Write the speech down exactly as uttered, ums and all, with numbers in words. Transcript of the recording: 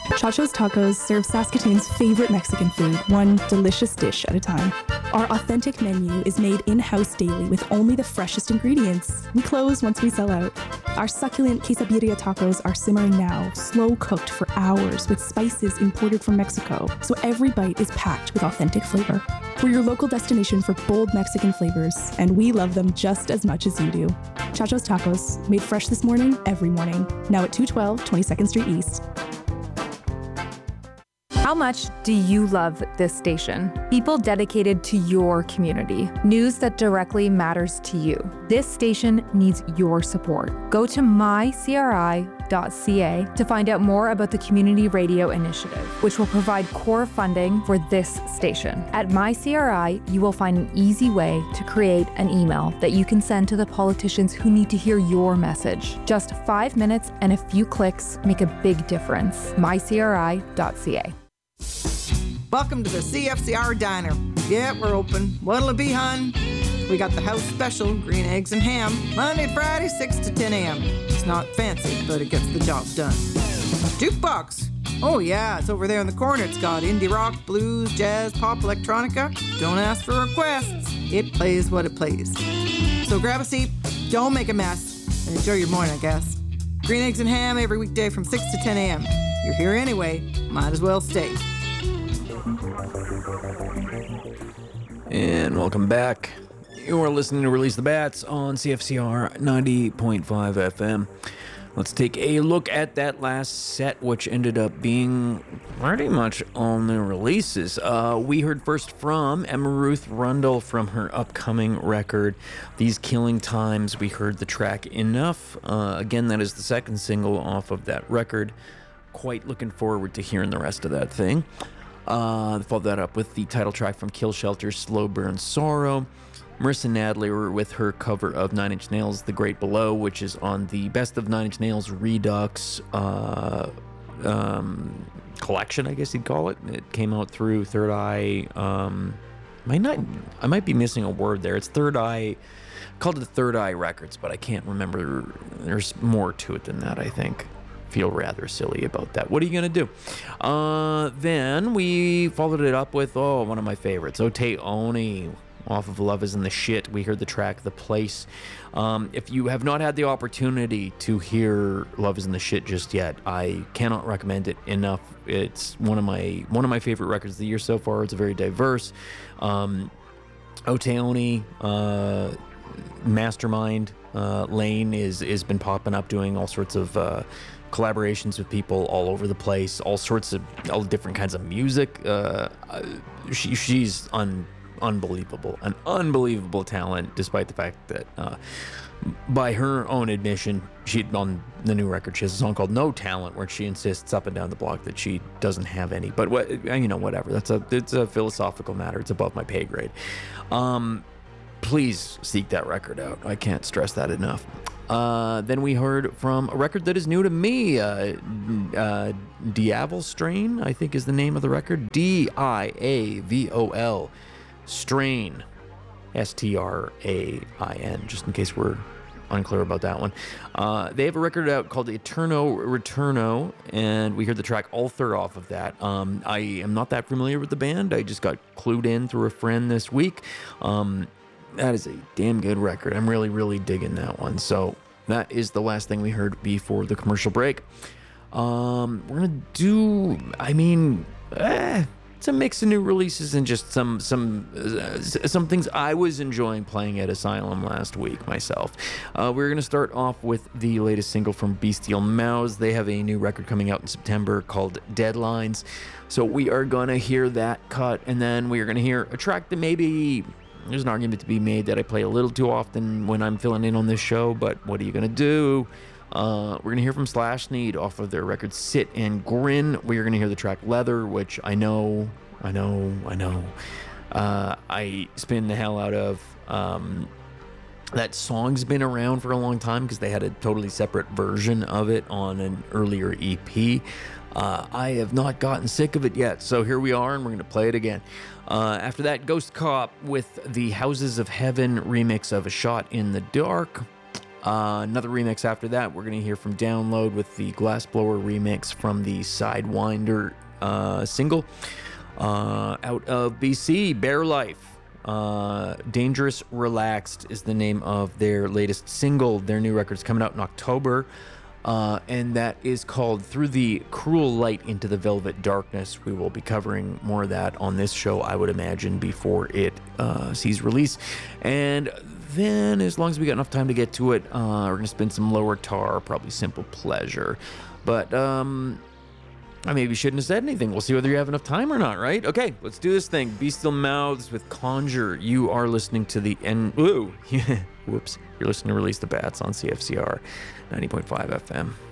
Chacho's Tacos serve Saskatoon's favorite Mexican food, one delicious dish at a time. Our authentic menu is made in-house daily with only the freshest ingredients. We close once we sell out. Our succulent quesabirria tacos are simmering now, slow cooked for hours with spices imported from Mexico, so every bite is packed with authentic flavor. We're your local destination for bold Mexican flavors, and we love them just as much as you do. Chacho's Tacos, made fresh this morning, every morning. Now at two twelve twenty-second Street East. How much do you love this station? People dedicated to your community. News that directly matters to you. This station needs your support. Go to my c r i dot c a to find out more about the Community Radio Initiative, which will provide core funding for this station. At MyCRI, you will find an easy way to create an email that you can send to the politicians who need to hear your message. Just five minutes and a few clicks make a big difference. my c r i dot c a. Welcome to the C F C R Diner. Yeah, we're open. What'll it be, hon? We got the house special, green eggs and ham, Monday to Friday, six to ten a.m. It's not fancy, but it gets the job done. Jukebox. Oh yeah, it's over there in the corner. It's got indie rock, blues, jazz, pop, electronica. Don't ask for requests. It plays what it plays. So grab a seat, don't make a mess, and enjoy your morning, I guess. Green eggs and ham every weekday from six to ten a.m. You're here anyway, might as well stay. And welcome back. You are listening to Release the Bats on C F C R ninety point five F M. Let's take a look at that last set, which ended up being pretty much on the releases. Uh, we heard first from Emma Ruth Rundle from her upcoming record, These Killing Times. We heard the track Enough. Uh, again, that is the second single off of that record. Quite looking forward to hearing the rest of that thing. Uh, followed that up with the title track from Kill Shelter, Slow Burn Sorrow. Marissa Nadler with her cover of Nine Inch Nails' The Great Below, which is on the Best of Nine Inch Nails Redux uh, um, collection, I guess you'd call it. It came out through Third Eye. Um, might not, I might be missing a word there. It's Third Eye, called it Third Eye Records, but I can't remember. There's more to it than that, I think. Feel rather silly about that. What are you gonna do? Uh, then we followed it up with, oh, one of my favorites, Ote Oni, off of Love Is in the Shit. We heard the track The Place. Um, if you have not had the opportunity to hear Love Is in the Shit just yet, I cannot recommend it enough. It's one of my one of my favorite records of the year so far. It's very diverse. Um, Ote Oni, uh, Mastermind, uh, Lane is is been popping up doing all sorts of uh, collaborations with people all over the place, all sorts of all different kinds of music. Uh, she, she's un, unbelievable, an unbelievable talent, despite the fact that, uh, by her own admission, she on the new record, she has a song called No Talent, where she insists up and down the block that she doesn't have any. But what, you know, whatever. That's a it's a philosophical matter. It's above my pay grade. Um, please seek that record out. I can't stress that enough. Uh, then we heard from a record that is new to me, uh, uh, Diavol Strain, I think is the name of the record. D I A V O L, Strain, S T R A I N, just in case we're unclear about that one. Uh, they have a record out called Eterno Returno, and we heard the track Althor off of that. Um, I am not that familiar with the band. I just got clued in through a friend this week. Um, That is a damn good record. I'm really, really digging that one. So that is the last thing we heard before the commercial break. Um, we're gonna do. I mean, eh, it's a mix of new releases and just some some uh, some things I was enjoying playing at Asylum last week myself. Uh, we're gonna start off with the latest single from Bestial Mouse. They have a new record coming out in September called Deadlines. So we are gonna hear that cut, and then we are gonna hear a track that maybe. There's an argument to be made that I play a little too often when I'm filling in on this show, but what are you going to do? Uh, we're going to hear from Slash Need off of their record Sit and Grin. We're going to hear the track Leather, which I know, I know, I know, uh, I spin the hell out of. Um, that song's been around for a long time because they had a totally separate version of it on an earlier E P. Uh, I have not gotten sick of it yet, so here we are, and we're going to play it again. Uh, after that, Ghost Cop with the Houses of Heaven remix of A Shot in the Dark. Uh, another remix after that, we're going to hear from Download with the Glassblower remix from the Sidewinder uh, single. Uh, out of B C, Bear Life. Uh, Dangerous Relaxed is the name of their latest single. Their new record's coming out in October. Uh, and that is called Through the Cruel Light into the Velvet Darkness. We will be covering more of that on this show, I would imagine, before it uh, sees release. And then, as long as we got enough time to get to it, uh, we're going to spin some Lower Tar, probably Simple Pleasure. But um, I maybe shouldn't have said anything. We'll see whether you have enough time or not, right? Okay, let's do this thing. Be Still Mouths with Conjure. You are listening to the... N- Ooh, whoops. You're listening to Release the Bats on C F C R ninety point five F M.